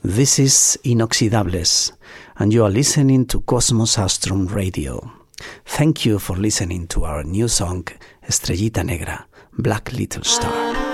This is Inoxidables, and you are listening to Cosmos Astrum Radio. Thank you for listening to our new song, Estrellita Negra, Black Little Star.